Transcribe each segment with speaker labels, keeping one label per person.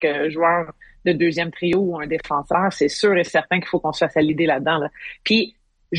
Speaker 1: joueur de deuxième trio ou un défenseur, c'est sûr et certain qu'il faut qu'on se fasse à l'idée là-dedans. Là. Puis,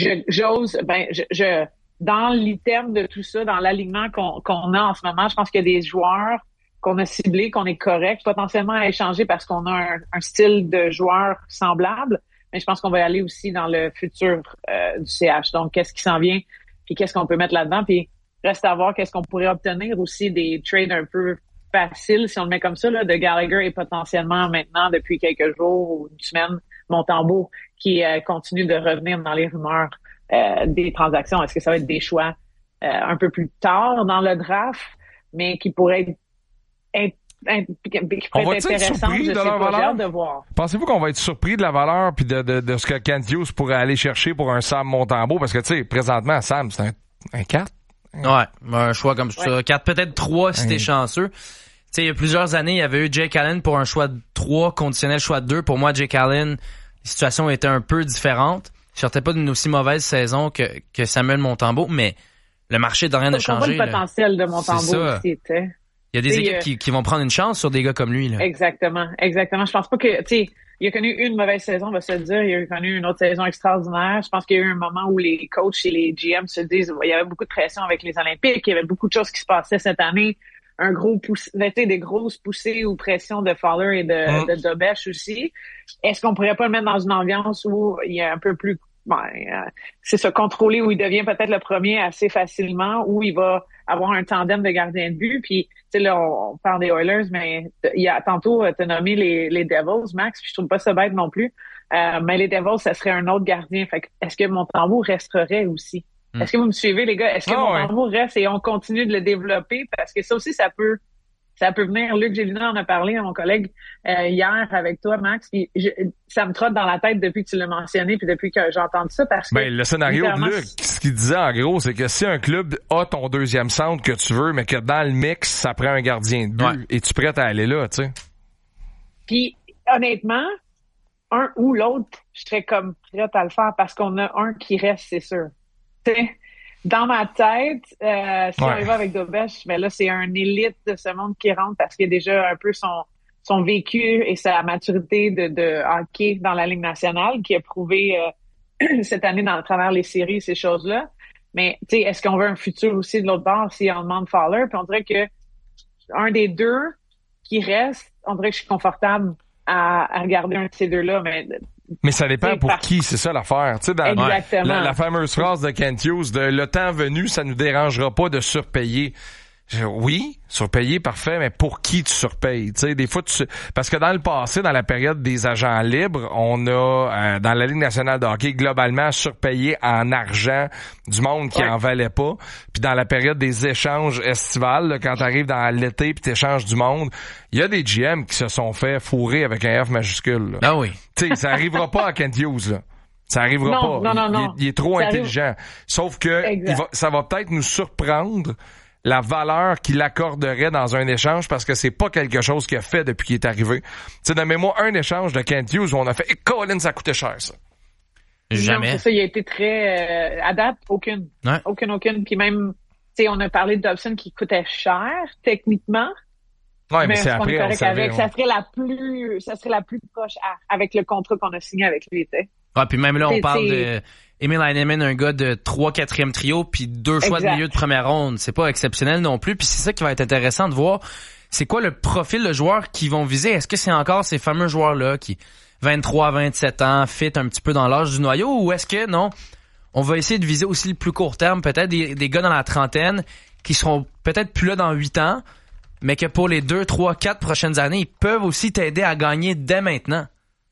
Speaker 1: dans l'item de tout ça, dans l'alignement qu'on a en ce moment, je pense qu'il y a des joueurs qu'on a ciblés, qu'on est correct, potentiellement à échanger parce qu'on a un style de joueur semblable, mais je pense qu'on va y aller aussi dans le futur du CH. Donc, qu'est-ce qui s'en vient, puis qu'est-ce qu'on peut mettre là-dedans, puis reste à voir qu'est-ce qu'on pourrait obtenir aussi des trades un peu facile, si on le met comme ça, là, de Gallagher et potentiellement maintenant, depuis quelques jours ou une semaine, Montembeault, qui continue de revenir dans les rumeurs des transactions. Est-ce que ça va être des choix un peu plus tard dans le draft, mais qui pourraient être intéressant, je sais pas, j'ai hâte de voir.
Speaker 2: Pensez-vous qu'on va être surpris de la valeur puis de ce que Kent Hughes pourrait aller chercher pour un Sam Montembeault? Parce que, tu sais, présentement, Sam, c'est un 4.
Speaker 3: Ouais, un choix comme ça. 4, peut-être 3 si t'es chanceux. Tu sais, il y a plusieurs années, il y avait eu Jake Allen pour un choix de 3, conditionnel choix de 2. Pour moi, Jake Allen, la situation était un peu différente. Il sortait pas d'une aussi mauvaise saison que Samuel Montembeault, mais le marché n'a rien changé.
Speaker 1: On voit le potentiel de Montembeault aussi, tu sais.
Speaker 3: Il y a des équipes qui vont prendre une chance sur des gars comme lui, là.
Speaker 1: Exactement. Je pense pas que, tu sais, il a connu une mauvaise saison, on va se le dire. Il a connu une autre saison extraordinaire. Je pense qu'il y a eu un moment où les coachs et les GM se disent, il y avait beaucoup de pression avec les Olympiques. Il y avait beaucoup de choses qui se passaient cette année. Des grosses poussées ou pressions de Fowler et de Dobèche aussi. Est-ce qu'on pourrait pas le mettre dans une ambiance où il est un peu plus, c'est se contrôler, où il devient peut-être le premier assez facilement, où il va avoir un tandem de gardien de but. Puis, tu sais, là, on parle des Oilers, mais tantôt, t'as nommé les Devils, Max, puis je trouve pas ça bête non plus. Mais les Devils, ça serait un autre gardien. Fait que, est-ce que Montembeault resterait aussi? Est-ce que vous me suivez, les gars? Est-ce que Montembeault reste et on continue de le développer? Parce que ça aussi, ça peut venir. Luc Gélina en a parlé à mon collègue hier avec toi, Max. Puis ça me trotte dans la tête depuis que tu l'as mentionné puis depuis que j'ai entendu ça. Parce que
Speaker 2: le scénario de Luc, ce qu'il disait en gros, c'est que si un club a ton deuxième centre que tu veux, mais que dans le mix, ça prend un gardien de but, et tu es prêt à aller là, tu sais.
Speaker 1: Puis honnêtement, un ou l'autre, je serais comme prête à le faire parce qu'on a un qui reste, c'est sûr. T'sais, dans ma tête, si on y va avec Dobèche, mais là, c'est un élite de ce monde qui rentre parce qu'il y a déjà un peu son vécu et sa maturité de hockey dans la Ligue nationale qui a prouvé cette année dans travers les séries, ces choses-là. Mais, tu sais, est-ce qu'on veut un futur aussi de l'autre bord si on demande Fowler? Puis on dirait que un des deux qui reste, on dirait que je suis confortable à regarder un de ces deux-là,
Speaker 2: mais ça dépend pour qui, c'est ça l'affaire. Tu sais, dans la fameuse phrase de Kent Hughes de le temps venu, ça nous dérangera pas de surpayer. Oui, surpayer, parfait, mais pour qui tu surpayes? Tu sais, des fois, parce que dans le passé, dans la période des agents libres, on a, dans la Ligue nationale de hockey, globalement surpayé en argent du monde qui en valait pas. Puis dans la période des échanges estivales, là, quand t'arrives dans l'été puis t'échanges du monde, il y a des GM qui se sont fait fourrer avec un F majuscule. Là.
Speaker 3: Ah oui.
Speaker 2: Tu sais, ça arrivera pas à Kent Hughes, là. Ça arrivera pas.
Speaker 1: Non.
Speaker 2: Il est trop intelligent. Sauf que ça va peut-être nous surprendre la valeur qu'il accorderait dans un échange parce que c'est pas quelque chose qu'il a fait depuis qu'il est arrivé. Tu sais, nommez-moi un échange de Kent Hughes où on a fait Colin, ça coûtait cher, ça.
Speaker 3: Jamais.
Speaker 1: Non, c'est ça, il a été très à date, aucune.
Speaker 3: Ouais.
Speaker 1: Aucune. Puis même, tu sais, on a parlé de Dobson qui coûtait cher, techniquement.
Speaker 2: Ouais, mais c'est après, on savait,
Speaker 1: ça serait la plus proche avec le contrat qu'on a signé avec lui, tu sais.
Speaker 3: Ah, puis même là, on parle de Emil Heinemann, un gars de 3-4e trio, puis 2 choix de milieu de première ronde. C'est pas exceptionnel non plus. Puis c'est ça qui va être intéressant de voir. C'est quoi le profil de joueurs qu'ils vont viser? Est-ce que c'est encore ces fameux joueurs-là qui, 23-27 ans, fit un petit peu dans l'âge du noyau? Ou est-ce que, non, on va essayer de viser aussi le plus court terme, peut-être des gars dans la trentaine qui seront peut-être plus là dans 8 ans, mais que pour les 2, 3, 4 prochaines années, ils peuvent aussi t'aider à gagner dès maintenant.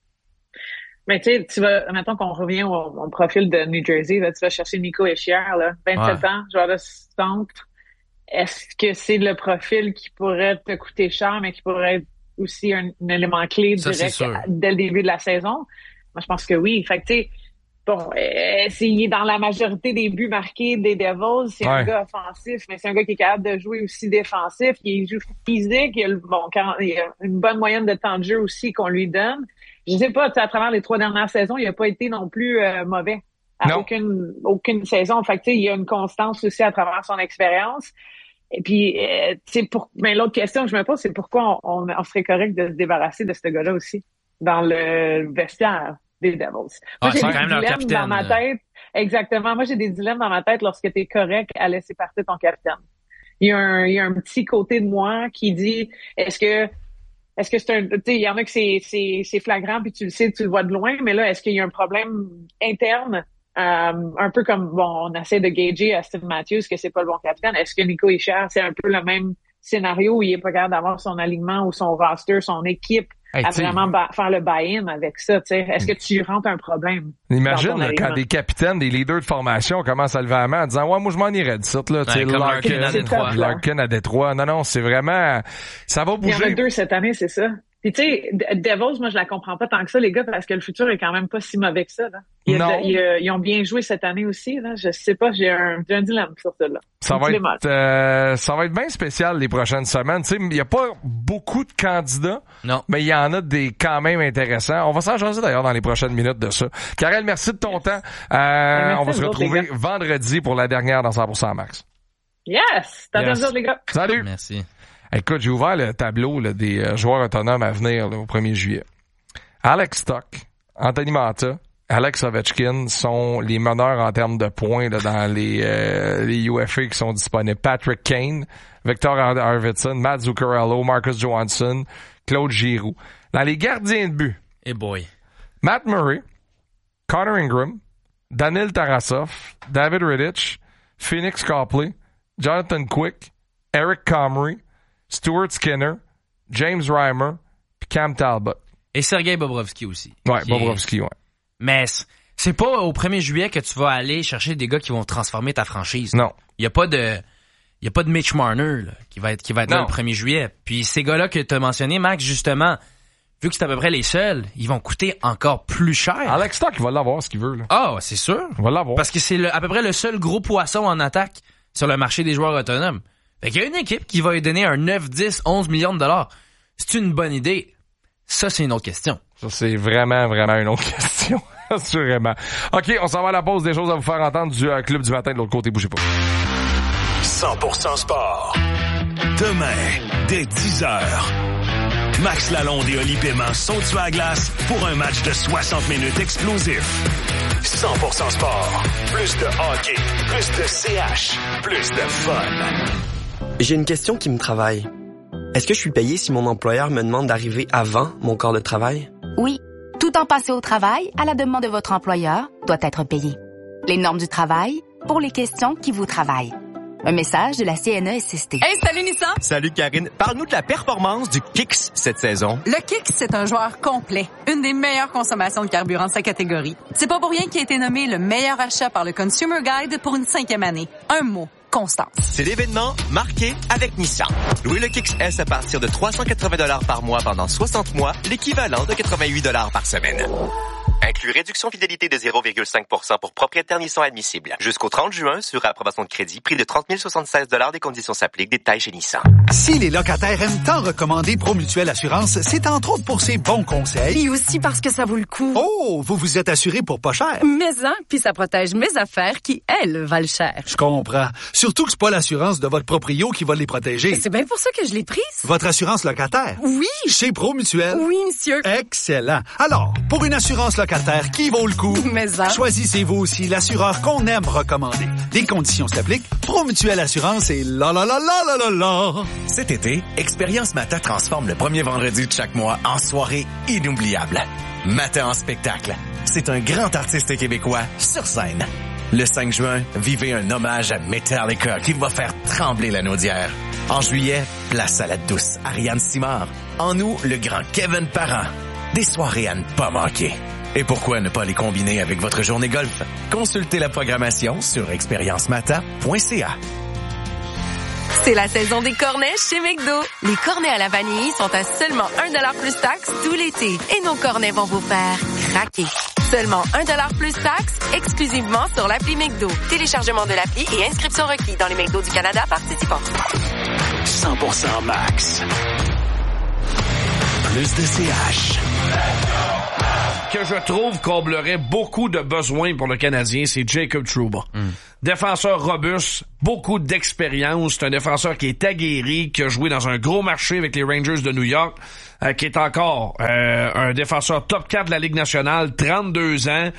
Speaker 1: Mais tu sais, mettons qu'on revient au profil de New Jersey, là, tu vas chercher Nico Hischier, là, 27 ans, joueur de centre. Est-ce que c'est le profil qui pourrait te coûter cher, mais qui pourrait être aussi un élément clé direct dès le début de la saison? Moi, je pense que oui. Fait que tu sais, bon, s'il est dans la majorité des buts marqués des Devils, c'est un gars offensif, mais c'est un gars qui est capable de jouer aussi défensif. Il joue physique, il a une bonne moyenne de temps de jeu aussi qu'on lui donne. Je sais pas, à travers les 3 dernières saisons, il a pas été non plus mauvais à aucune saison. Fait que tu sais, il y a une constance aussi à travers son expérience. Et puis, mais l'autre question que je me pose, c'est pourquoi on serait correct de se débarrasser de ce gars-là aussi dans le vestiaire des Devils. Moi, j'ai des dilemmes dans ma tête. Exactement. Moi, j'ai des dilemmes dans ma tête lorsque t'es correct à laisser partir ton capitaine. Il y a un petit côté de moi qui dit, est-ce que c'est un, tu sais, il y en a que c'est flagrant puis tu le sais, tu le vois de loin, mais là, est-ce qu'il y a un problème interne? Un peu comme, on essaie de gager Austin Matthews que c'est pas le bon capitaine. Est-ce que Nico Hischier, c'est un peu le même scénario où il est pas capable d'avoir son alignement ou son roster, son équipe à vraiment faire le buy-in avec ça, tu sais? Est-ce que tu rentres un problème?
Speaker 2: Imagine, là, quand des capitaines, des leaders de formation commencent à lever la main en disant, ouais, moi, je m'en irais de ça, là, tu sais, Larkin à Détroit. Non, c'est vraiment, ça va bouger.
Speaker 1: Il y en a 2 cette année, c'est ça. Puis tu sais, Devils, moi je la comprends pas tant que ça, les gars, parce que le futur est quand même pas si mauvais que ça. Là. Ils ont bien joué cette année aussi. Là. Je sais pas, j'ai un dilemme sur ça. Là.
Speaker 2: Ça va être bien spécial les prochaines semaines. Tu sais, il y a pas beaucoup de candidats, mais il y en a des quand même intéressants. On va s'en jaser d'ailleurs dans les prochaines minutes de ça. Karel, merci de ton temps. On va se retrouver vendredi pour la dernière dans 100% Max.
Speaker 1: Yes! T'as bien les gars.
Speaker 2: Salut!
Speaker 3: Merci.
Speaker 2: Écoute, j'ai ouvert le tableau là, des joueurs autonomes à venir là, au 1er juillet. Alex Stock, Anthony Manta, Alex Ovechkin sont les meneurs en termes de points là, dans les UFA qui sont disponibles. Patrick Kane, Victor Arvidsson, Matt Zuccarello, Marcus Johansson, Claude Giroux. Dans les gardiens de but, Matt Murray, Connor Ingram, Daniil Tarasov, David Rittich, Phoenix Copley, Jonathan Quick, Eric Comrie, Stuart Skinner, James Reimer, puis Cam Talbot.
Speaker 3: Et Sergei Bobrovsky aussi.
Speaker 2: Ouais, Bobrovsky, ouais.
Speaker 3: Mais c'est pas au 1er juillet que tu vas aller chercher des gars qui vont transformer ta franchise.
Speaker 2: Non.
Speaker 3: Il y a pas de Mitch Marner là, qui va être là le 1er juillet. Puis ces gars-là que tu as mentionnés, Max, justement, vu que c'est à peu près les seuls, ils vont coûter encore plus cher.
Speaker 2: Alex Stock, il va l'avoir ce qu'il veut. Là.
Speaker 3: Ah, c'est sûr.
Speaker 2: Il va l'avoir.
Speaker 3: Parce que c'est à peu près le seul gros poisson en attaque sur le marché des joueurs autonomes. Fait qu'il y a une équipe qui va lui donner un 9, 10, 11 millions de dollars. C'est une bonne idée. Ça, c'est une autre question.
Speaker 2: Ça, c'est vraiment, vraiment une autre question. Assurément. OK, on s'en va à la pause. Des choses à vous faire entendre du Club du matin de l'autre côté. Bougez pas.
Speaker 4: 100% sport. Demain, dès 10h. Max Lalonde et Oli Paiement sont sur la glace pour un match de 60 minutes explosif. 100% sport. Plus de hockey, plus de CH, plus de fun.
Speaker 5: J'ai une question qui me travaille. Est-ce que je suis payé si mon employeur me demande d'arriver avant mon corps de travail?
Speaker 6: Oui. Tout temps passé au travail, à la demande de votre employeur, doit être payé. Les normes du travail, pour les questions qui vous travaillent. Un message de la CNESST.
Speaker 7: Hey, salut Nissan!
Speaker 8: Salut Karine. Parle-nous de la performance du Kicks cette saison.
Speaker 7: Le Kicks, c'est un joueur complet. Une des meilleures consommations de carburant de sa catégorie. C'est pas pour rien qu'il a été nommé le meilleur achat par le Consumer Guide pour une 5e année. Un mot. Constance.
Speaker 8: C'est l'événement marqué avec Nissan. Louez le Kicks S à partir de 380$ par mois pendant 60 mois, l'équivalent de 88$ par semaine. Inclut réduction fidélité de 0,5% pour propriétaire Nissan admissible. Jusqu'au 30 juin, sur approbation de crédit, prix de 30 076$, des conditions s'appliquent, détails chez Nissan.
Speaker 9: Si les locataires aiment tant recommander Promutuelle Assurance, c'est entre autres pour ses bons conseils.
Speaker 7: Et aussi parce que ça vaut le coup.
Speaker 9: Oh, vous vous êtes assuré pour pas cher.
Speaker 7: Mais hein, puis ça protège mes affaires qui, elles, valent cher.
Speaker 9: Je comprends. Surtout que c'est pas l'assurance de votre proprio qui va les protéger.
Speaker 7: C'est bien pour ça que je l'ai prise.
Speaker 9: Votre assurance locataire?
Speaker 7: Oui.
Speaker 9: Chez Promutuelle?
Speaker 7: Oui, monsieur.
Speaker 9: Excellent. Alors, pour une assurance locataire qui vaut le coup, choisissez-vous aussi l'assureur qu'on aime recommander. Des conditions s'appliquent. Promutuelle Assurance et la la la la la la la.
Speaker 4: Cet été, Expérience Mata transforme le premier vendredi de chaque mois en soirée inoubliable. Mata en spectacle. C'est un grand artiste québécois sur scène. Le 5 juin, vivez un hommage à Metallica qui va faire trembler la naudière. En juillet, place à la douce Ariane Simard. En août, le grand Kevin Parent. Des soirées à ne pas manquer. Et pourquoi ne pas les combiner avec votre journée golf? Consultez la programmation sur expériencemata.ca.
Speaker 10: C'est la saison des cornets chez McDo. Les cornets à la vanille sont à seulement 1$ plus taxe tout l'été. Et nos cornets vont vous faire craquer. Seulement 1$ plus taxe, exclusivement sur l'appli McDo. Téléchargement de l'appli et inscription requis dans les McDo du Canada participants.
Speaker 4: 100% Max. Plus de CH.
Speaker 11: que je trouve comblerait beaucoup de besoins pour le Canadien, c'est Jacob Trouba. Défenseur robuste, beaucoup d'expérience, c'est un défenseur qui est aguerri, qui a joué dans un gros marché avec les Rangers de New York, qui est encore un défenseur top 4 de la Ligue nationale, 32 ans.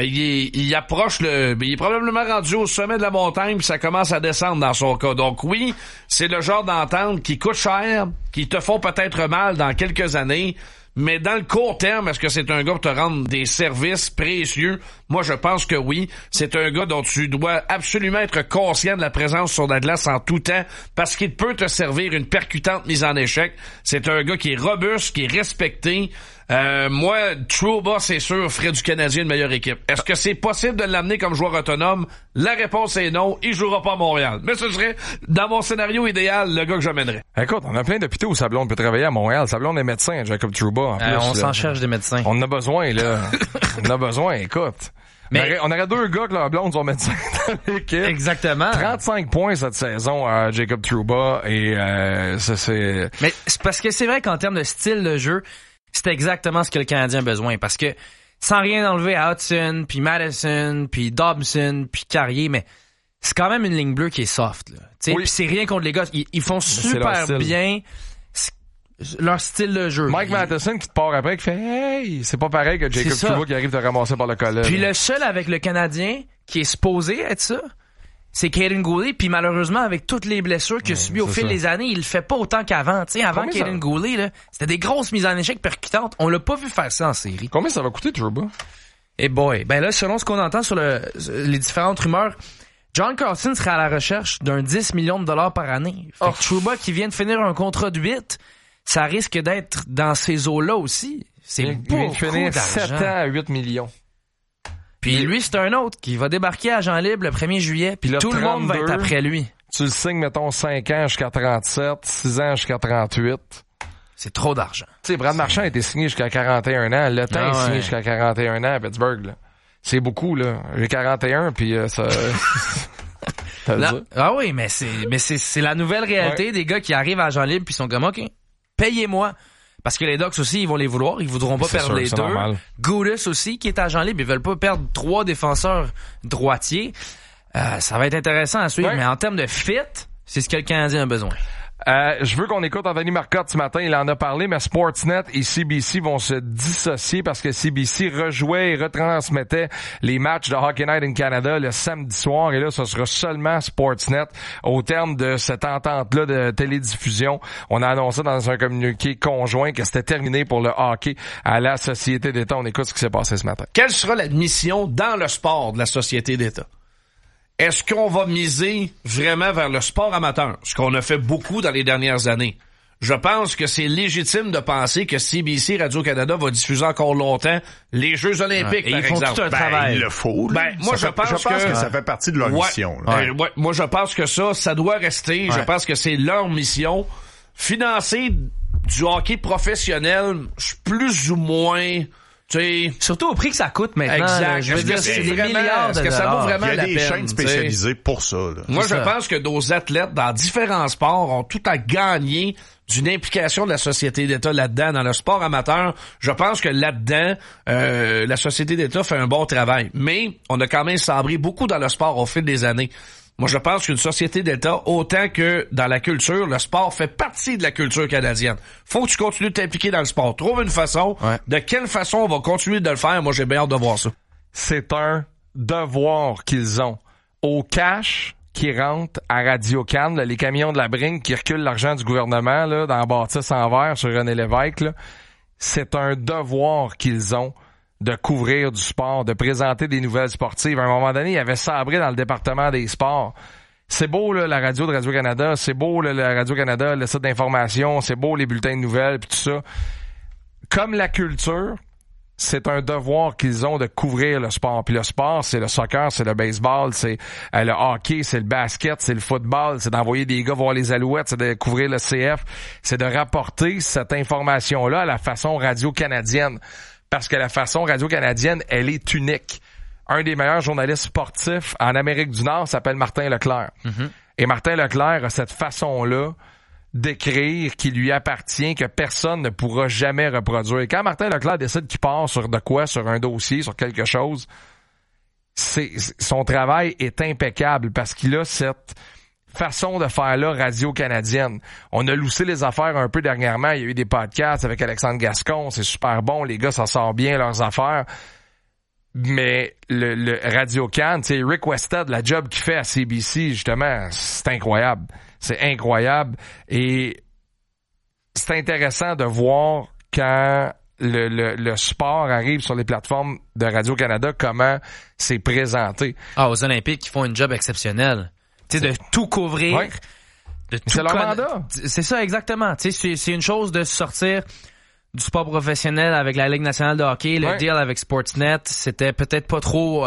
Speaker 11: Il approche il est probablement rendu au sommet de la montagne, puis ça commence à descendre dans son cas. Donc oui, c'est le genre d'entente qui coûte cher, qui te font peut-être mal dans quelques années, mais dans le court terme, est-ce que c'est un gars pour te rendre des services précieux? Moi, je pense que oui. C'est un gars dont tu dois absolument être conscient de la présence sur la glace en tout temps parce qu'il peut te servir une percutante mise en échec. C'est un gars qui est robuste, qui est respecté. Moi, Trouba, c'est sûr, ferait du Canadien une meilleure équipe. Est-ce que c'est possible de l'amener comme joueur autonome? La réponse est non. Il jouera pas à Montréal. Mais ce serait, dans mon scénario idéal, le gars que j'amènerais.
Speaker 2: Écoute, on a plein d'hôpitaux où Sablon peut travailler à Montréal. Sablon est médecin, Jacob Trouba. En plus,
Speaker 3: on s'en cherche des médecins.
Speaker 2: On en a besoin, là. On en a besoin, écoute. Mais on aurait 2 gars que leur blonde sont médecins dans l'équipe.
Speaker 3: Exactement.
Speaker 2: 35 points cette saison à Jacob Trouba et c'est...
Speaker 3: Mais c'est parce que c'est vrai qu'en termes de style de jeu, c'est exactement ce que le Canadien a besoin. Parce que sans rien enlever à Hudson, puis Madison, puis Dobson, puis Carrier, mais c'est quand même une ligne bleue qui est soft. Là. Oui. Puis c'est rien contre les gars. Ils font super bien leur style de jeu.
Speaker 2: Mike Matheson qui te part après, qui fait « Hey! » C'est pas pareil que Jacob Trouba qui arrive te ramasser par le collet.
Speaker 3: Puis le seul avec le Canadien qui est supposé être ça, c'est Kaiden Goulet. Puis malheureusement, avec toutes les blessures qu'il a subies au fil des années, il le fait pas autant qu'avant. Tu sais, avant Kaiden Goulet, là, c'était des grosses mises en échec percutantes. On l'a pas vu faire ça en série.
Speaker 2: Combien ça va coûter, Trouba?
Speaker 3: Eh boy. Ben là, selon ce qu'on entend sur les différentes rumeurs, John Carlson serait à la recherche d'un 10 millions de dollars par année. Fait que Trouba qui vient de finir un contrat de 8, ça risque d'être dans ces eaux-là aussi. C'est beaucoup d'argent. Il vient de finir 7
Speaker 2: ans à 8 millions.
Speaker 3: Puis lui, c'est un autre qui va débarquer à Agent libre le 1er juillet, puis tout le monde va être après lui.
Speaker 2: Tu le signes, mettons, 5 ans jusqu'à 37, 6 ans jusqu'à 38.
Speaker 3: C'est trop d'argent.
Speaker 2: Tu sais, Brad Marchand a été signé jusqu'à 41 ans. Le temps est signé jusqu'à 41 ans à Pittsburgh, là. C'est beaucoup, là. J'ai 41, puis ça...
Speaker 3: Ah oui, mais c'est la nouvelle réalité des gars qui arrivent à Agent libre puis sont comme, OK, payez-moi. Parce que les Ducks aussi, ils vont les vouloir. Ils voudront pas perdre les 2. Goudus aussi, qui est agent libre. Ils veulent pas perdre 3 défenseurs droitiers. Ça va être intéressant à suivre. Mais en termes de fit, c'est ce que le Canadien a besoin.
Speaker 2: Je veux qu'on écoute Anthony Marcotte ce matin. Il en a parlé, mais Sportsnet et CBC vont se dissocier parce que CBC rejouait et retransmettait les matchs de Hockey Night in Canada le samedi soir. Et là, ce sera seulement Sportsnet. Au terme de cette entente-là de télédiffusion, on a annoncé dans un communiqué conjoint que c'était terminé pour le hockey à la Société d'État. On écoute ce qui s'est passé ce matin.
Speaker 11: Quelle sera la mission dans le sport de la Société d'État? Est-ce qu'on va miser vraiment vers le sport amateur? Ce qu'on a fait beaucoup dans les dernières années. Je pense que c'est légitime de penser que CBC Radio-Canada va diffuser encore longtemps les Jeux olympiques, par exemple.
Speaker 3: Tout un travail.
Speaker 12: Il le faut.
Speaker 11: Moi, je pense que
Speaker 12: ça fait partie de leur mission.
Speaker 11: Moi, je pense que ça doit rester. Je pense que c'est leur mission. Financer du hockey professionnel, plus ou moins... T'sais,
Speaker 3: surtout au prix que ça coûte maintenant.
Speaker 11: Exact.
Speaker 3: Je veux dire, c'est des milliards de dollars.
Speaker 11: Ça vaut vraiment la peine.
Speaker 12: Il y a des chaînes spécialisées pour ça. Là.
Speaker 11: Moi, je pense que nos athlètes dans différents sports ont tout à gagner d'une implication de la Société d'État là-dedans, dans le sport amateur. Je pense que là-dedans, la Société d'État fait un bon travail. Mais on a quand même sabré beaucoup dans le sport au fil des années. Moi, je pense qu'une société d'État, autant que dans la culture, le sport fait partie de la culture canadienne. Faut que tu continues de t'impliquer dans le sport. Trouve une façon. Ouais. De quelle façon on va continuer de le faire? Moi, j'ai bien hâte de voir ça.
Speaker 2: C'est un devoir qu'ils ont. Au cash qui rentre à Radio-Can, les camions de la Bringue qui reculent l'argent du gouvernement là, dans la bâtisse en verre sur René Lévesque, là, c'est un devoir qu'ils ont de couvrir du sport, de présenter des nouvelles sportives. À un moment donné, il y avait sabré dans le département des sports. C'est beau là, la radio de Radio-Canada, c'est beau là, la Radio-Canada, le site d'information, c'est beau les bulletins de nouvelles puis tout ça. Comme la culture, c'est un devoir qu'ils ont de couvrir le sport. Puis le sport, c'est le soccer, c'est le baseball, c'est le hockey, c'est le basket, c'est le football, c'est d'envoyer des gars voir les Alouettes, c'est de couvrir le CF, c'est de rapporter cette information-là à la façon radio-canadienne. Parce que la façon radio-canadienne, elle est unique. Un des meilleurs journalistes sportifs en Amérique du Nord s'appelle Martin Leclerc. Mm-hmm. Et Martin Leclerc a cette façon-là d'écrire qui lui appartient, que personne ne pourra jamais reproduire. Et quand Martin Leclerc décide qu'il part sur de quoi, sur un dossier, sur quelque chose, son travail est impeccable parce qu'il a cette façon de faire là radio-canadienne. On a loussé les affaires un peu dernièrement. Il y a eu des podcasts avec Alexandre Gascon. C'est super bon. Les gars, ça sort bien leurs affaires. Mais le Radio-Can, tu sais, Rick Westhead, la job qu'il fait à CBC, justement, c'est incroyable. C'est incroyable. Et c'est intéressant de voir quand le sport arrive sur les plateformes de Radio-Canada, comment c'est présenté.
Speaker 3: Aux Olympiques, ils font une job exceptionnelle. Tu sais, de tout couvrir.
Speaker 2: Ouais.
Speaker 3: De tout
Speaker 2: c'est leur mandat.
Speaker 3: C'est ça, exactement. Tu sais, c'est une chose de sortir du sport professionnel avec la Ligue nationale de hockey. Le deal avec Sportsnet, c'était peut-être pas trop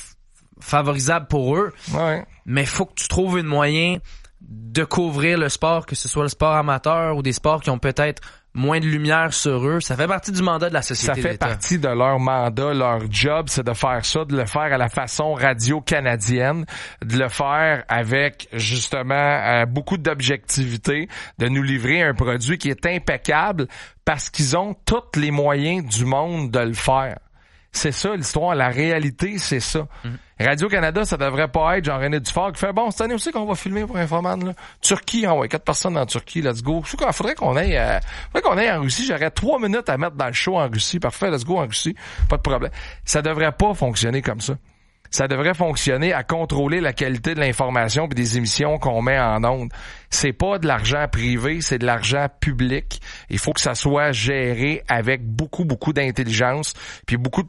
Speaker 3: favorisable pour eux.
Speaker 2: Ouais.
Speaker 3: Mais il faut que tu trouves un moyen de couvrir le sport, que ce soit le sport amateur ou des sports qui ont peut-être moins de lumière sur eux. Ça fait partie du mandat de la société.
Speaker 2: Ça fait partie de leur mandat, leur job, c'est de faire ça, de le faire à la façon radio-canadienne, de le faire avec, justement, beaucoup d'objectivité, de nous livrer un produit qui est impeccable parce qu'ils ont tous les moyens du monde de le faire. C'est ça l'histoire, la réalité, c'est ça. Radio-Canada, ça devrait pas être Jean-René Dufort qui fait bon, cette année aussi qu'on va filmer pour Infoman, là. Turquie, 4 personnes en Turquie, let's go. Faudrait qu'on aille en Russie, j'aurais 3 minutes à mettre dans le show en Russie. Parfait, let's go en Russie. Pas de problème. Ça devrait pas fonctionner comme ça. Ça devrait fonctionner à contrôler la qualité de l'information puis des émissions qu'on met en ondes. C'est pas de l'argent privé, c'est de l'argent public. Il faut que ça soit géré avec beaucoup d'intelligence puis beaucoup de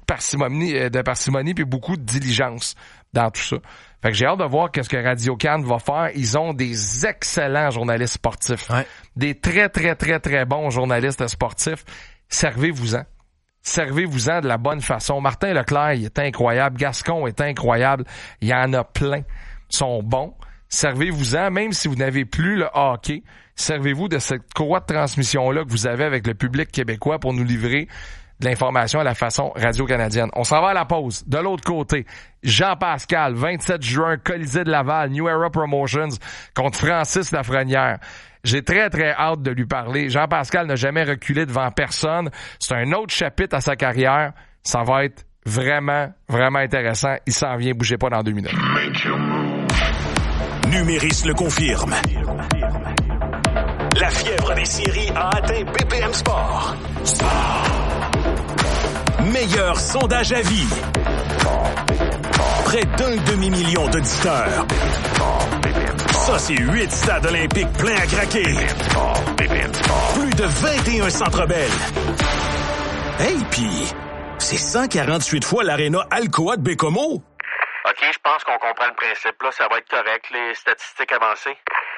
Speaker 2: parcimonie puis beaucoup de diligence dans tout ça. Fait que j'ai hâte de voir qu'est-ce que Radio-Can va faire. Ils ont des excellents journalistes sportifs.
Speaker 3: Ouais.
Speaker 2: Des très, très, très, très bons journalistes sportifs. Servez-vous-en. Servez-vous-en de la bonne façon. Martin Leclerc, il est incroyable. Gascon est incroyable. Il y en a plein. Ils sont bons. Servez-vous-en, même si vous n'avez plus le hockey. Servez-vous de cette courroie de transmission-là que vous avez avec le public québécois pour nous livrer de l'information à la façon radio-canadienne. On s'en va à la pause. De l'autre côté, Jean-Pascal, 27 juin, Colisée de Laval, New Era Promotions contre Francis Lafrenière. J'ai très, très hâte de lui parler. Jean-Pascal n'a jamais reculé devant personne. C'est un autre chapitre à sa carrière. Ça va être vraiment, vraiment intéressant. Il s'en vient, bougez pas dans 2 minutes.
Speaker 13: Numéris le confirme. La fièvre des séries a atteint BPM Sport. Meilleur sondage à vie. Près d'1 demi-million d'auditeurs. Ça, c'est 8 stades olympiques pleins à craquer. Plus de 21 Centre Bell. Hey, pis c'est 148 fois l'aréna Alcoa de Bécomo.
Speaker 14: OK, je pense qu'on comprend le principe. Là, ça va être correct, les statistiques avancées.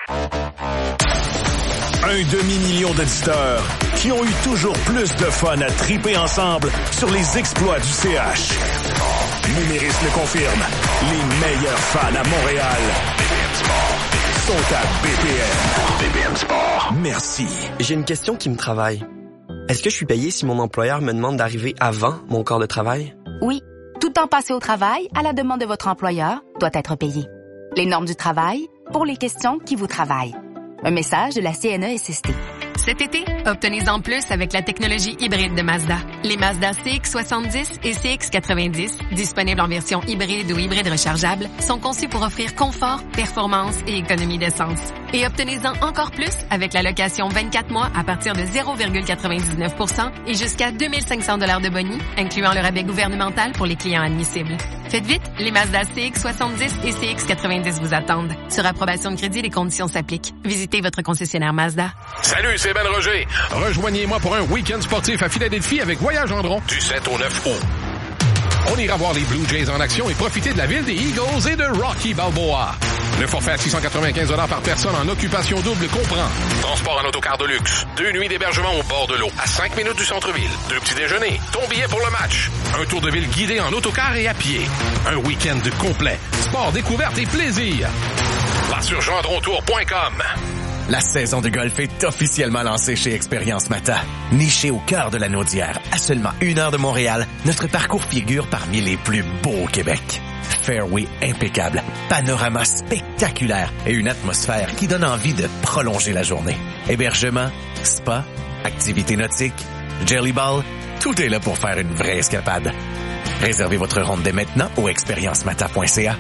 Speaker 13: 1 demi-million d'auditeurs qui ont eu toujours plus de fun à triper ensemble sur les exploits du CH. Numéris le confirme. Les meilleurs fans à Montréal sont à BPM. BPM Sport. Merci.
Speaker 5: J'ai une question qui me travaille. Est-ce que je suis payé si mon employeur me demande d'arriver avant mon corps de travail?
Speaker 6: Oui. Tout temps passé au travail, à la demande de votre employeur, doit être payé. Les normes du travail, pour les questions qui vous travaillent. Un message de la CNESST.
Speaker 15: Cet été, obtenez-en plus avec la technologie hybride de Mazda. Les Mazda CX-70 et CX-90, disponibles en version hybride ou hybride rechargeable, sont conçus pour offrir confort, performance et économie d'essence. Et obtenez-en encore plus avec la location 24 mois à partir de 0,99% et jusqu'à 2500 $ de boni, incluant le rabais gouvernemental pour les clients admissibles. Faites vite, les Mazda CX-70 et CX-90 vous attendent. Sur approbation de crédit, les conditions s'appliquent. Visitez votre concessionnaire Mazda.
Speaker 16: Salut, c'est Ben Roger. Rejoignez-moi pour un week-end sportif à Philadelphie avec Voyage Gendron du 7 au 9 août. On ira voir les Blue Jays en action et profiter de la ville des Eagles et de Rocky Balboa. Le forfait à 695 $ par personne en occupation double comprend transport en autocar de luxe, 2 nuits d'hébergement au bord de l'eau, à 5 minutes du centre-ville, 2 petits déjeuners, ton billet pour le match, un tour de ville guidé en autocar et à pied, un week-end complet, sport, découverte et plaisir. Va sur gendrontour.com.
Speaker 4: La saison de golf est officiellement lancée chez Expérience Mata. Niché au cœur de la Naudière, à seulement 1 heure de Montréal, notre parcours figure parmi les plus beaux au Québec. Fairway impeccable, panorama spectaculaire et une atmosphère qui donne envie de prolonger la journée. Hébergement, spa, activités nautiques, jelly ball, tout est là pour faire une vraie escapade. Réservez votre ronde dès maintenant au expériencemata.ca.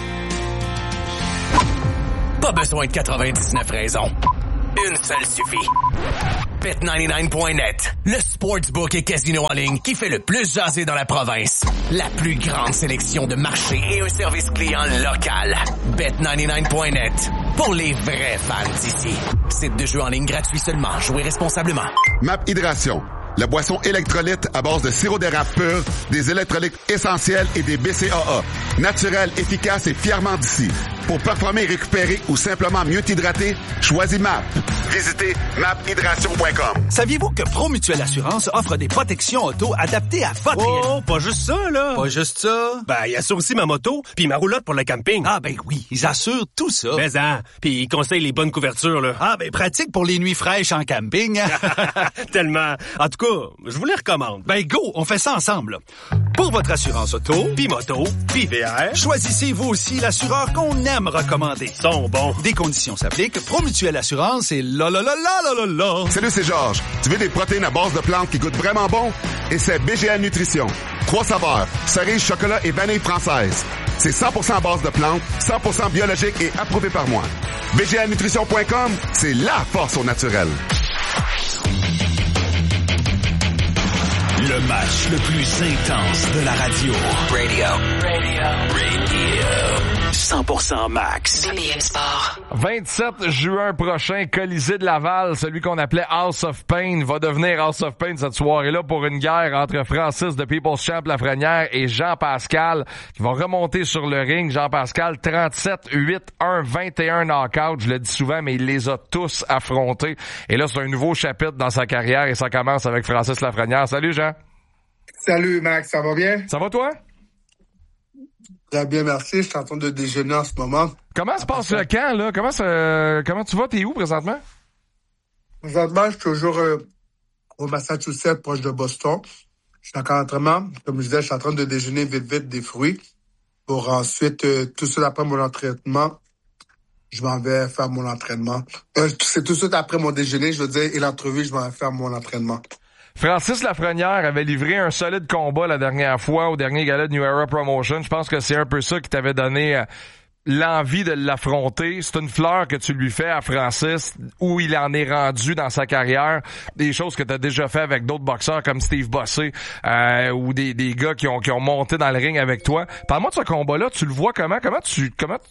Speaker 4: Pas besoin de 99 raisons. Une seule suffit. Bet99.net, le sportsbook et casino en ligne qui fait le plus jaser dans la province. La plus grande sélection de marchés et un service client local. Bet99.net, pour les vrais fans d'ici. Site de jeu en ligne gratuit seulement. Jouez responsablement.
Speaker 17: MAP Hydration, la boisson électrolyte à base de sirop d'érable pur, des électrolytes essentiels et des BCAA. Naturel, efficace et fièrement d'ici. Pour performer, récupérer ou simplement mieux t'hydrater, choisis MAP. Visitez maphydration.com.
Speaker 9: Saviez-vous que Promutuelle Assurance offre des protections auto adaptées à votre réalité?
Speaker 18: Oh, pas juste ça, là.
Speaker 9: Pas juste ça.
Speaker 18: Ben, il y a ça aussi ma moto, puis ma roulotte pour le camping.
Speaker 9: Ah, ben oui, ils assurent tout ça.
Speaker 18: Mais puis ils conseillent les bonnes couvertures, là.
Speaker 9: Ah, ben pratique pour les nuits fraîches en camping.
Speaker 18: Tellement. En tout cas, je vous les recommande.
Speaker 9: Ben go, on fait ça ensemble. Pour votre assurance auto,
Speaker 18: puis moto, puis VR,
Speaker 9: choisissez vous aussi l'assureur qu'on aime recommander.
Speaker 18: Ils sont bons.
Speaker 9: Des conditions s'appliquent. Promutuelle Assurance et la.
Speaker 17: Salut, c'est Georges. Tu veux des protéines à base de plantes qui goûtent vraiment bon? Et c'est BGA Nutrition. 3 saveurs, cerise, chocolat et vanille française. C'est 100% à base de plantes, 100% biologique et approuvé par moi. BGAnutrition.com, c'est la force au naturel.
Speaker 13: Le match le plus intense de la radio. Radio. 100% max.
Speaker 15: BBM Sport.
Speaker 2: 27 juin prochain, Colisée de Laval, celui qu'on appelait House of Pain, va devenir House of Pain cette soirée-là pour une guerre entre Francis de People's Champ Lafrenière et Jean-Pascal qui vont remonter sur le ring. Jean-Pascal, 37-8-1, 21 knockouts. Je le dis souvent, mais il les a tous affrontés. Et là, c'est un nouveau chapitre dans sa carrière et ça commence avec Francis Lafrenière. Salut, Jean.
Speaker 19: Salut, Max. Ça va bien?
Speaker 2: Ça va, toi?
Speaker 19: Très bien, merci. Je suis en train de déjeuner en ce moment.
Speaker 2: Comment se passe le camp, là? Comment tu vas? T'es où, présentement?
Speaker 19: Présentement, je suis toujours au Massachusetts, proche de Boston. Je suis en entraînement. Comme je disais, je suis en train de déjeuner vite des fruits pour ensuite, tout de suite après mon entraînement, je m'en vais faire mon entraînement. C'est tout de suite après mon déjeuner, je veux dire, et l'entrevue, je m'en vais faire mon entraînement.
Speaker 2: Francis Lafrenière avait livré un solide combat la dernière fois au dernier gala de New Era Promotion. Je pense que c'est un peu ça qui t'avait donné l'envie de l'affronter. C'est une fleur que tu lui fais à Francis, où il en est rendu dans sa carrière. Des choses que tu as déjà fait avec d'autres boxeurs comme Steve Bossé ou des gars qui ont monté dans le ring avec toi. Parle-moi de ce combat-là. Tu le vois comment? Comment tu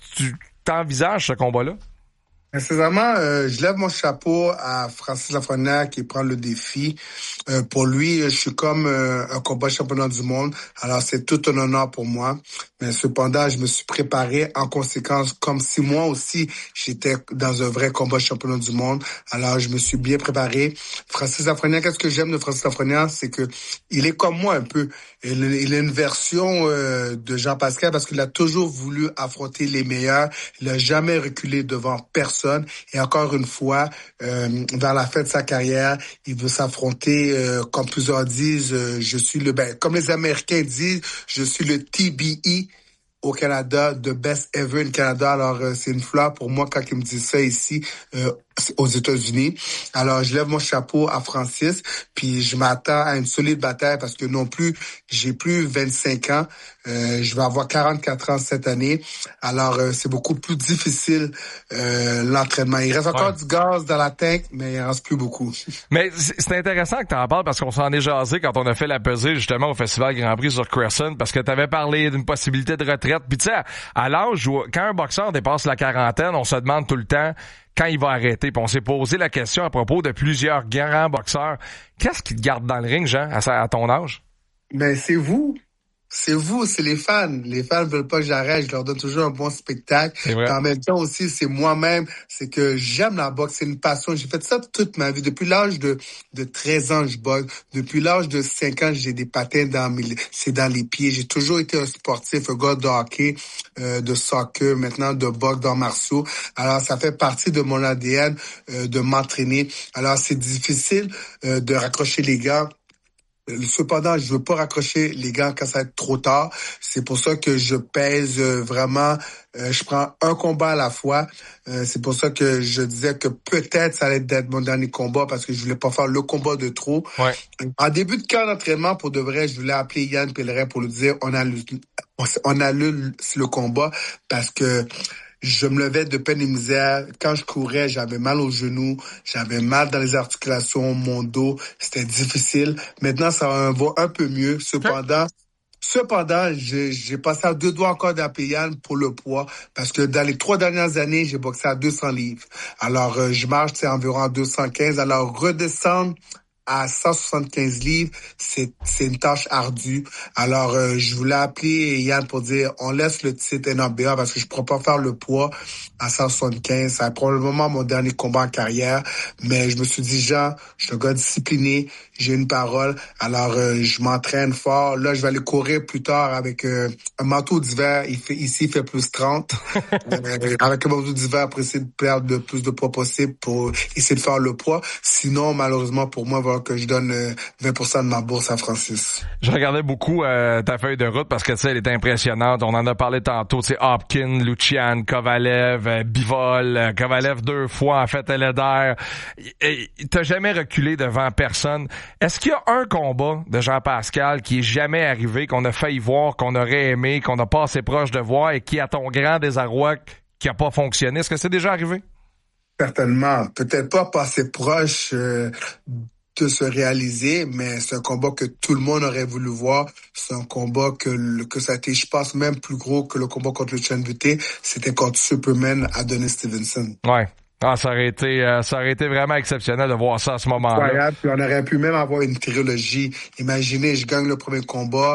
Speaker 2: t'envisages ce combat-là?
Speaker 19: Sincèrement, je lève mon chapeau à Francis Lafrenière qui prend le défi. Pour lui, je suis comme un combat championnat du monde. Alors, c'est tout un honneur pour moi. Mais cependant, je me suis préparé en conséquence, comme si moi aussi, j'étais dans un vrai combat championnat du monde. Alors, je me suis bien préparé. Francis Lafrenière, qu'est-ce que j'aime de Francis Lafrenière? C'est que il est comme moi un peu. Il est une version de Jean-Pascal parce qu'il a toujours voulu affronter les meilleurs. Il n'a jamais reculé devant personne. Et encore une fois, vers la fin de sa carrière, il veut s'affronter, comme plusieurs disent, je suis comme les Américains disent, je suis le TBE au Canada, the best ever in Canada. Alors, c'est une fleur pour moi quand ils me disent ça ici, aux États-Unis. Alors, je lève mon chapeau à Francis, puis je m'attends à une solide bataille parce que non plus, j'ai plus 25 ans. Je vais avoir 44 ans cette année. Alors, c'est beaucoup plus difficile, l'entraînement. Il reste encore du gaz dans la tank, mais il en reste plus beaucoup.
Speaker 2: Mais c'est intéressant que tu en parles parce qu'on s'en est jasé quand on a fait la pesée justement au Festival Grand Prix sur Crescent parce que tu avais parlé d'une possibilité de retraite. Puis tu sais, à l'âge où, quand un boxeur dépasse la quarantaine, on se demande tout le temps quand il va arrêter. Puis on s'est posé la question à propos de plusieurs grands boxeurs. Qu'est-ce qui te garde dans le ring, Jean, à ton âge?
Speaker 19: Ben, c'est vous. c'est vous, c'est les fans. Les fans veulent pas que j'arrête. Je leur donne toujours un bon spectacle. En même temps aussi, c'est moi-même. C'est que j'aime la boxe. C'est une passion. J'ai fait ça toute ma vie. Depuis l'âge de 13 ans, je boxe. Depuis l'âge de 5 ans, j'ai des patins dans les pieds. J'ai toujours été un sportif, un gars de hockey, de soccer, maintenant de boxe, d'arts martiaux. Alors, ça fait partie de mon ADN, de m'entraîner. Alors, c'est difficile, de raccrocher les gants. Cependant, je veux pas raccrocher les gants quand ça va être trop tard. C'est pour ça que je pèse vraiment. Je prends un combat à la fois. C'est pour ça que je disais que peut-être ça allait être mon dernier combat parce que je voulais pas faire le combat de trop.
Speaker 2: Ouais.
Speaker 19: En début de camp d'entraînement, pour de vrai, je voulais appeler Yann Pellerin pour lui dire on annule le combat parce que je me levais de peine et misère. Quand je courais, j'avais mal aux genoux, j'avais mal dans les articulations, mon dos. C'était difficile. Maintenant, ça va un peu mieux. Cependant, j'ai passé à 2 doigts encore d'appeler Yann pour le poids parce que dans les 3 dernières années, j'ai boxé à 200 livres. Alors, je marche, c'est environ à 215. Alors, redescendre à 175 livres, c'est une tâche ardue. Alors, je voulais appeler Yann pour dire, on laisse le titre NABA parce que je ne pourrais pas faire le poids à 175. Ça va être probablement mon dernier combat en carrière. Mais je me suis dit, Jean, je suis un gars discipliné, j'ai une parole. Alors, je m'entraîne fort. Là, je vais aller courir plus tard avec un manteau d'hiver. Ici, il fait plus 30. Avec un manteau d'hiver, pour essayer de perdre le plus de poids possible pour essayer de faire le poids. Sinon, malheureusement, pour moi, que je donne 20% de ma bourse à Francis.
Speaker 2: Je regardais beaucoup ta feuille de route parce que tu sais, elle était impressionnante. On en a parlé tantôt, c'est Hopkins, Lucian, Kovalev, Bivol, Kovalev 2 fois en fait Leder. T'as jamais reculé devant personne. Est-ce qu'il y a un combat de Jean-Pascal qui est jamais arrivé, qu'on a failli voir, qu'on aurait aimé, qu'on n'a pas assez proche de voir et qui, à ton grand désarroi, qui a pas fonctionné? Est-ce que c'est déjà arrivé?
Speaker 19: Certainement. Peut-être pas assez proche de se réaliser, mais c'est un combat que tout le monde aurait voulu voir. C'est un combat que ça a été, je pense, même plus gros que le combat contre le Chen Buté. C'était contre Superman Adonis Stevenson.
Speaker 2: Ouais. Ah, ça aurait été vraiment exceptionnel de voir ça à ce moment-là.
Speaker 19: Incroyable. Puis on aurait pu même avoir une trilogie. Imaginez, je gagne le premier combat,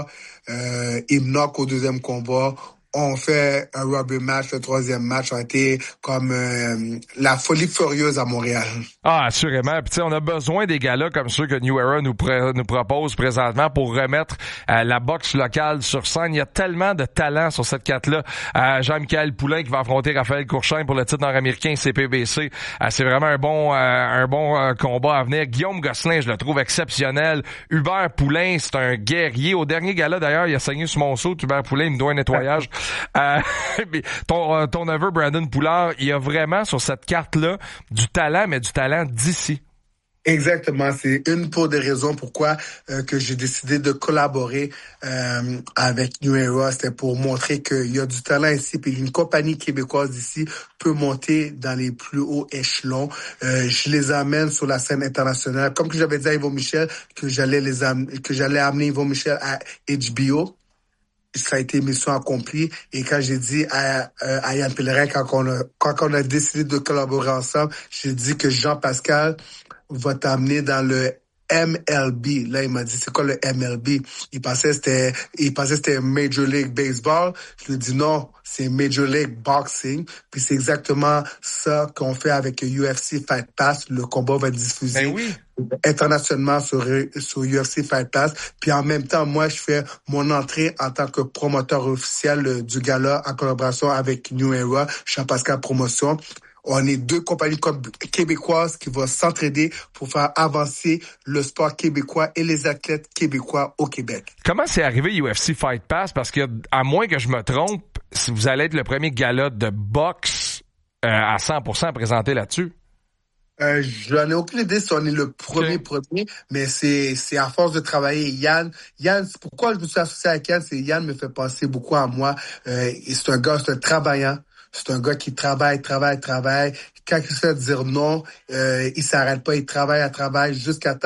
Speaker 19: il me knock au deuxième combat. On fait un rubber match, le troisième match a été comme la folie furieuse à Montréal.
Speaker 2: Ah, assurément. Puis tu sais, on a besoin des gars-là comme ceux que New Era nous propose présentement pour remettre la boxe locale sur scène. Il y a tellement de talent sur cette carte-là. Jean-Michel Poulain qui va affronter Raphaël Courchain pour le titre nord-américain CPBC. C'est vraiment un bon combat à venir. Guillaume Gosselin, je le trouve exceptionnel. Hubert Poulain, c'est un guerrier. Au dernier gala, d'ailleurs, il a saigné sur mon saut. Hubert Poulain, il me doit un nettoyage. Ton neveu Brandon Poulard, il y a vraiment sur cette carte-là du talent, mais du talent d'ici.
Speaker 19: Exactement, c'est une pour des raisons pourquoi que j'ai décidé de collaborer avec New Era. C'était pour montrer qu'il y a du talent ici, puis une compagnie québécoise d'ici peut monter dans les plus hauts échelons. Je les amène sur la scène internationale, comme que j'avais dit à Yvon Michel que j'allais amener Yvon Michel à HBO. Ça a été mission accomplie. Et quand j'ai dit à Yann Pellerin, quand on a décidé de collaborer ensemble, j'ai dit que Jean-Pascal va t'amener dans le MLB. Là, il m'a dit, c'est quoi le MLB? Il pensait que c'était Major League Baseball. Je lui ai dit non, c'est Major League Boxing. Puis c'est exactement ça qu'on fait avec UFC Fight Pass. Le combat va être diffusé internationalement sur UFC Fight Pass. Puis en même temps, moi, je fais mon entrée en tant que promoteur officiel du gala en collaboration avec New Era, Jean-Pascal Promotion. On est 2 compagnies québécoises qui vont s'entraider pour faire avancer le sport québécois et les athlètes québécois au Québec.
Speaker 2: Comment c'est arrivé UFC Fight Pass? Parce que, à moins que je me trompe, si vous allez être le premier gala de boxe à 100% présenté là-dessus.
Speaker 19: J'en ai aucune idée si on est le premier, mais c'est à force de travailler. Yann, pourquoi je me suis associé avec Yann, c'est Yann me fait penser beaucoup à moi. C'est un travaillant. C'est un gars qui travaille. Quand il se fait dire non, il s'arrête pas, il travaille jusqu'à temps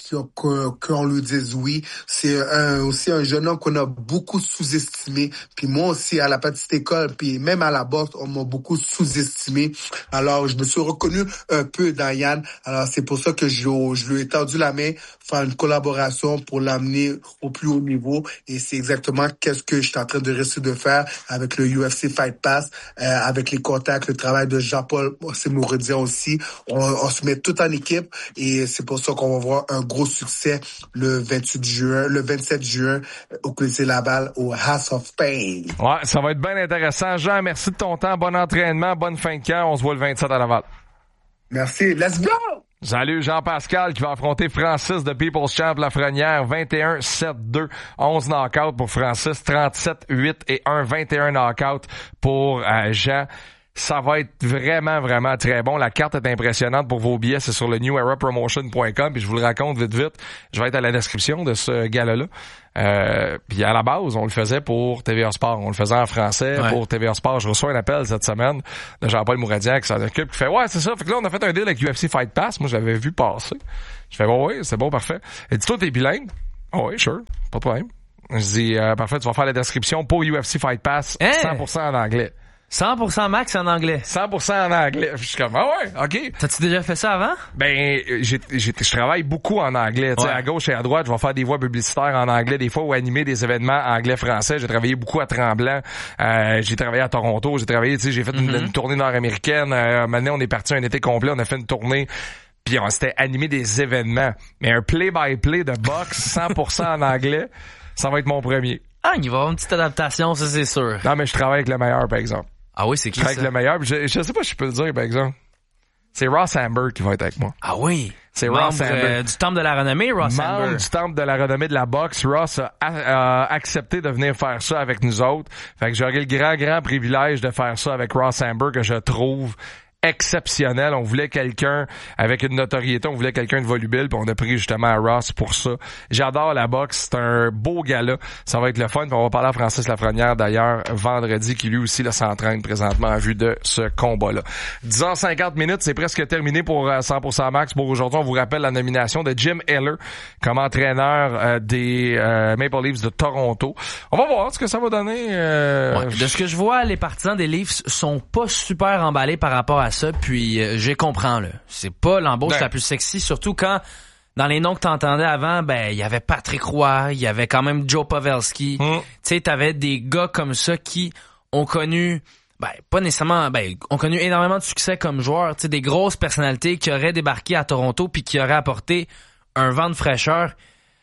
Speaker 19: qu'on lui dise oui. C'est aussi un jeune homme qu'on a beaucoup sous-estimé. Puis moi aussi, à la petite école, puis même à la boxe, on m'a beaucoup sous-estimé. Alors, je me suis reconnu un peu dans Yann. Alors, c'est pour ça que je lui ai tendu la main, faire une collaboration pour l'amener au plus haut niveau. Et c'est exactement qu'est-ce que je suis en train de réussir de faire avec le UFC Fight Pass, avec les contacts, le travail de Jean-Paul Mouredien aussi. On se met tout en équipe et c'est pour ça qu'on va voir un gros succès le 27 juin au Colisée Laval au House of Pain.
Speaker 2: Ouais, ça va être bien intéressant. Jean, merci de ton temps. Bon entraînement, bonne fin de camp. On se voit le 27 à Laval.
Speaker 19: Merci. Let's go!
Speaker 2: Salut Jean-Pascal qui va affronter Francis de People's Champ Lafrenière. 21-7-2, 11 knockouts pour Francis, 37-8 et 21 knockouts pour Jean. Ça va être vraiment, vraiment très bon. La carte est impressionnante pour vos billets. C'est sur le newerapromotion.com. Puis je vous le raconte vite. Je vais être à la description de ce gala-là. Puis à la base, on le faisait pour TVA Sport. On le faisait en français pour TVA Sport. Je reçois un appel cette semaine de Jean-Paul Mouradian qui s'en occupe, qui fait « Ouais, c'est ça. » Fait que là, on a fait un deal avec UFC Fight Pass. Moi, je l'avais vu passer. Je fais « Bon, oui, c'est bon, parfait. » Et dis-toi, t'es bilingue? « Oh, oui, sure. Pas de problème. » Je dis « Parfait, tu vas faire la description pour UFC Fight Pass 100% en anglais. »
Speaker 3: 100% max en anglais.
Speaker 2: 100% en anglais. Je suis comme, ah ouais, OK.
Speaker 3: T'as-tu déjà fait ça avant?
Speaker 2: Ben, je travaille beaucoup en anglais. Tu sais, à gauche et à droite, je vais faire des voix publicitaires en anglais des fois ou animer des événements anglais-français. J'ai travaillé beaucoup à Tremblant. J'ai travaillé à Toronto. J'ai travaillé, tu sais, j'ai fait une tournée nord-américaine. Maintenant, on est parti un été complet. On a fait une tournée. Puis on s'était animé des événements. Mais un play-by-play de boxe 100% en anglais, ça va être mon premier.
Speaker 3: Ah, il va y avoir une petite adaptation, ça c'est sûr.
Speaker 2: Non, mais je travaille avec le meilleur, par exemple.
Speaker 3: Ah oui, c'est qui ça?
Speaker 2: Avec le meilleur. Je sais pas si je peux le dire, par exemple. C'est Ross Amber qui va être avec moi.
Speaker 3: Ah oui?
Speaker 2: C'est Ross Amber.
Speaker 3: Du Temple de la Renommée, Ross Amber.
Speaker 2: Membre du Temple de la Renommée de la boxe. Ross a accepté de venir faire ça avec nous autres. Fait que j'aurai le grand privilège de faire ça avec Ross Amber que je trouve exceptionnel. On voulait quelqu'un avec une notoriété, on voulait quelqu'un de volubile, puis on a pris justement Ross pour ça. J'adore la boxe, c'est un beau gala. Ça va être le fun. Puis on va parler à Francis Lafrenière d'ailleurs vendredi, qui lui aussi là, s'entraîne présentement en vue de ce combat-là. 10h50, c'est presque terminé pour 100% Max. Pour aujourd'hui, on vous rappelle la nomination de Jim Heller comme entraîneur des Maple Leafs de Toronto. On va voir ce que ça va donner.
Speaker 3: De ce que je vois, les partisans des Leafs sont pas super emballés par rapport à ça, puis je comprends là. C'est pas l'embauche la plus sexy, surtout quand dans les noms que t'entendais avant, ben il y avait Patrick Roy, il y avait quand même Joe Pavelski. Tu sais, t'avais des gars comme ça qui ont connu pas nécessairement ont connu énormément de succès comme joueurs, tu sais, des grosses personnalités qui auraient débarqué à Toronto puis qui auraient apporté un vent de fraîcheur.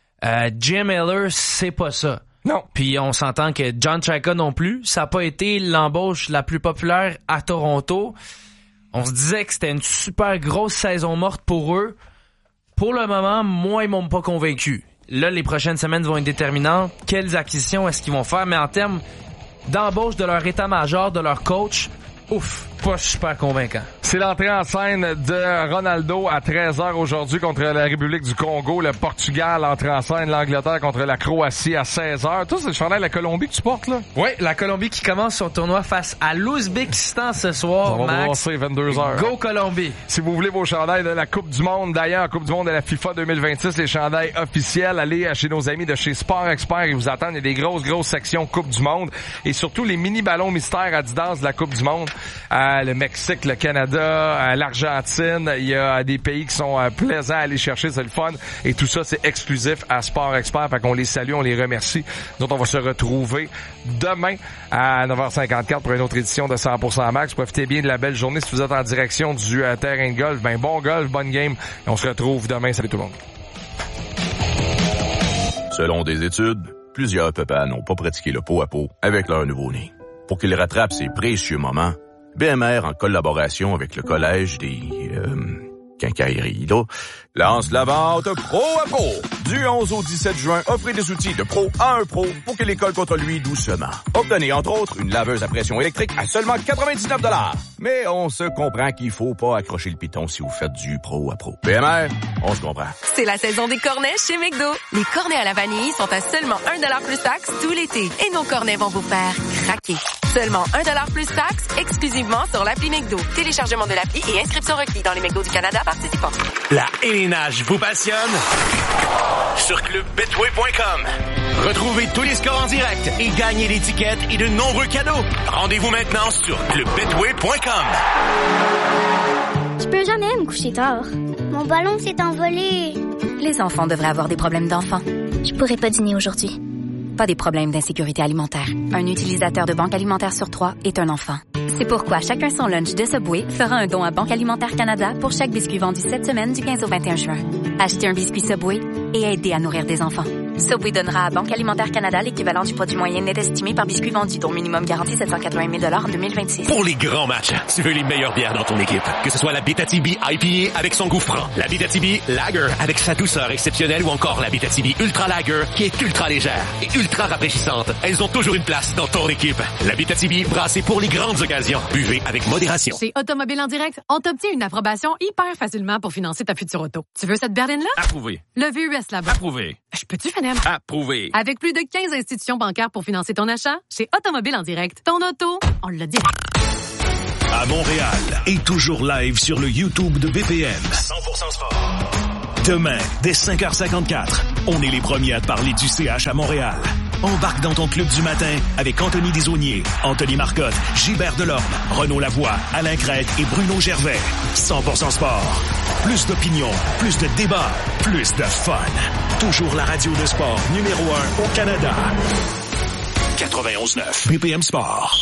Speaker 3: Jim Heller, c'est pas ça.
Speaker 2: Non.
Speaker 3: Puis on s'entend que John Chayka non plus, ça a pas été l'embauche la plus populaire à Toronto. On se disait que c'était une super grosse saison morte pour eux. Pour le moment, moi, ils m'ont pas convaincu. Là, les prochaines semaines vont être déterminantes. Quelles acquisitions est-ce qu'ils vont faire? Mais en termes d'embauche de leur état-major, de leur coach, pas super convaincant.
Speaker 2: C'est l'entrée en scène de Ronaldo à 13h aujourd'hui contre la République du Congo. Le Portugal entre en scène, l'Angleterre contre la Croatie à 16h. Toi, c'est le chandail de la Colombie que tu portes, là?
Speaker 3: Oui, la Colombie qui commence son tournoi face à l'Ouzbékistan ce soir,
Speaker 2: on va
Speaker 3: Max.
Speaker 2: voir ça, 22h.
Speaker 3: Go Colombie!
Speaker 2: Si vous voulez vos chandails de la Coupe du Monde, d'ailleurs, Coupe du Monde de la FIFA 2026, les chandails officiels, allez chez nos amis de chez Sport Expert. Ils vous attendent. Il y a des grosses sections Coupe du Monde. Et surtout, les mini-ballons mystères Adidas de la Coupe du Monde. Le Mexique, le Canada, l'Argentine, il y a des pays qui sont plaisants à aller chercher, c'est le fun. Et tout ça, c'est exclusif à Sport Expert. Fait qu'on les salue, on les remercie. Nous autres, on va se retrouver demain à 9h54 pour une autre édition de 100% Max. Profitez bien de la belle journée. Si vous êtes en direction du terrain de golf, bon golf, bonne game. Et on se retrouve demain. Salut tout le monde.
Speaker 20: Selon des études, plusieurs papas n'ont pas pratiqué le pot à pot avec leur nouveau-né. Pour qu'ils rattrapent ces précieux moments, BMR, en collaboration avec le Collège des quincailleries, lance la vente Pro à Pro. Du 11 au 17 juin, offrez des outils de pro à un pro pour que l'école contre lui doucement. Obtenez, entre autres, une laveuse à pression électrique à seulement 99 $. Mais on se comprend qu'il faut pas accrocher le piton si vous faites du pro à pro. BMR, on se comprend.
Speaker 10: C'est la saison des cornets chez McDo. Les cornets à la vanille sont à seulement 1$ plus taxe tout l'été. Et nos cornets vont vous faire craquer. Seulement 1$ plus taxe, exclusivement sur l'appli McDo. Téléchargement de l'appli et inscription requis dans les McDo du Canada participants.
Speaker 18: La élénage vous passionne?
Speaker 4: sur clubbetway.com. Retrouvez tous les scores en direct et gagnez des tickets et de nombreux cadeaux. Rendez-vous maintenant sur clubbetway.com.
Speaker 21: Je peux jamais me coucher tard. Mon ballon s'est envolé.
Speaker 6: Les enfants devraient avoir des problèmes d'enfants.
Speaker 21: Je pourrais pas dîner aujourd'hui.
Speaker 6: Pas des problèmes d'insécurité alimentaire. Un utilisateur de Banque Alimentaire sur 3 est un enfant. C'est pourquoi chacun son lunch de Subway fera un don à Banque Alimentaire Canada pour chaque biscuit vendu cette semaine du 15 au 21 juin. Achetez un biscuit Subway et aidez à nourrir des enfants. Subway donnera à Banque Alimentaire Canada l'équivalent du produit moyen net estimé par biscuit vendu, dont minimum garanti 780 000 en 2026.
Speaker 13: Pour les grands matchs, tu veux les meilleures bières dans ton équipe. Que ce soit la Abitibi IPA avec son goût franc, la Abitibi Lager avec sa douceur exceptionnelle ou encore la Abitibi Ultra Lager qui est ultra légère et ultra rafraîchissante. Elles ont toujours une place dans ton équipe. La Abitibi brassée pour les grandes occasions. Buvez avec modération.
Speaker 15: Chez Automobile en direct, on t'obtient une approbation hyper facilement pour financer ta future auto. Tu veux cette berline-là?
Speaker 13: Approuvé.
Speaker 15: Le VUS là-bas.
Speaker 13: Approuvé.
Speaker 15: Je peux-tu finir?
Speaker 13: Approuvé.
Speaker 15: Avec plus de 15 institutions bancaires pour financer ton achat, chez Automobile en direct, ton auto, on l'a dit.
Speaker 13: À Montréal et toujours live sur le YouTube de BPM. 100% sport. Demain, dès 5h54, on est les premiers à te parler du CH à Montréal. Embarque dans ton club du matin avec Anthony Desaulniers, Anthony Marcotte, Gilbert Delorme, Renaud Lavoie, Alain Crête et Bruno Gervais. 100% sport. Plus d'opinion, plus de débats, plus de fun. Toujours la radio de sport numéro 1 au Canada. 91.9 BPM Sport.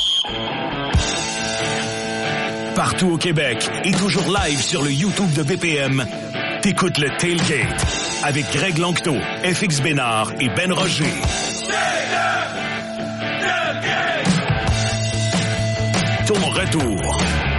Speaker 13: Partout au Québec et toujours live sur le YouTube de BPM. T'écoutes le Tailgate avec Greg Lanctot, FX Bénard et Ben Roger. Ton retour